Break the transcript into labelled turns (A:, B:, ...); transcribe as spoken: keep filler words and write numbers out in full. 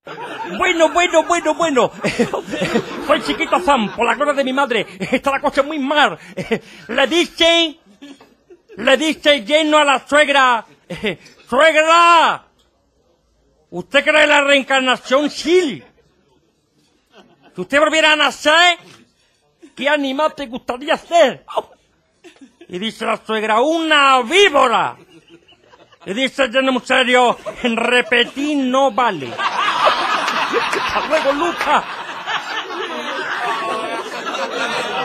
A: Bueno, bueno, bueno, bueno. Soy Chiquito Sam, por la gloria de mi madre. Está la cosa muy mal. Le dice, le dice lleno a la suegra. ¡Suegra! ¿Usted cree en la reencarnación? Sí. Si usted volviera a nacer, ¿qué animal te gustaría ser? Y dice la suegra, una víbora. Y dice el lleno muy serio, en repetir no vale. Hasta luego, Luca.